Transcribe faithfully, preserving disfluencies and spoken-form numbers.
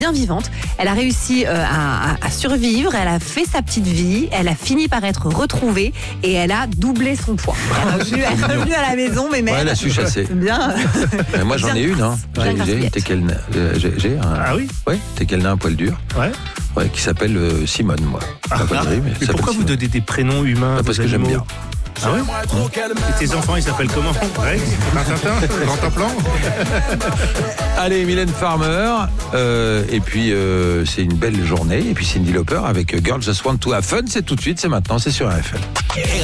bien vivante. Elle a réussi euh, à, à survivre, elle a fait sa petite vie, elle a fini par être retrouvée et elle a doublé son poids. Elle est revenue, elle est revenue à la maison, mais même. Ouais, elle a su chasser. Bien. Mais moi j'en ai une, hein. Bien J'ai, j'ai, t'es quel, euh, j'ai, j'ai un, Ah oui. Ouais, t'es quel nain à poil dur. Ouais. Ouais, qui s'appelle euh, Simone, moi. Ah, Pas ah, de rire, mais mais ça pourquoi s'appelle vous donnez des prénoms humains Bah, parce aux que j'aime animaux? bien. Ah ouais. Et tes enfants, ils s'appellent comment? Rex, Tintin, Grand Plan. Allez, Mylène Farmer, euh, et puis euh, c'est une belle journée, et puis Cyndi Lauper avec Girls Just Want to Have Fun, c'est tout de suite, c'est maintenant, c'est sur R F M.